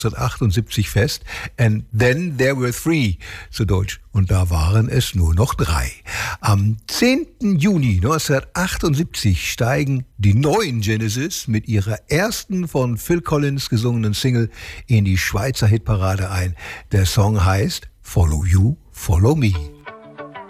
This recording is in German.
1978 fest. And then there were three, zu Deutsch. Und da waren es nur noch 3. Am 10. Juni 1978 steigen die neuen Genesis mit ihrer ersten von Phil Collins gesungenen Single in die Schweizer Hitparade ein. Der Song heißt Follow You, Follow Me.